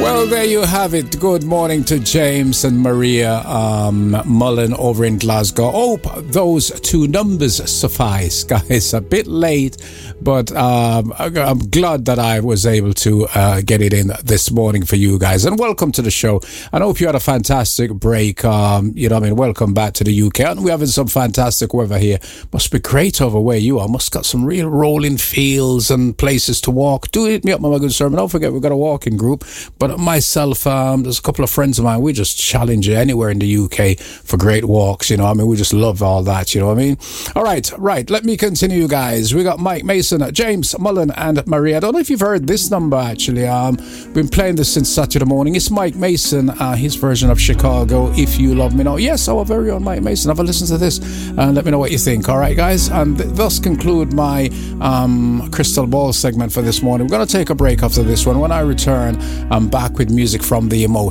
Well, there you have it. Good morning to James and Maria Mullen over in Glasgow. Hope those two numbers suffice, guys. A bit late, but I'm glad that I was able to get it in this morning for you guys. And welcome to the show. I hope you had a fantastic break. Welcome back to the UK. And we're having some fantastic weather here. Must be great over where you are. Must got some real rolling fields and places to walk. Do hit me up, my good sir. Don't forget, we've got a walking group. But myself, there's a couple of friends of mine, we just challenge you anywhere in the UK for great walks, we just love all that, All right, let me continue, guys. We got Mike Mason, James Mullen and Maria. I don't know if you've heard this number, actually. Been playing this since Saturday morning. It's Mike Mason, his version of Chicago, If You Love Me Now. Yes, our very own Mike Mason. Have a listen to this and let me know what you think. All right, guys, and thus conclude my Crystal Ball segment for this morning. We're going to take a break after this one. When I return, I'm back with music from the Emotions.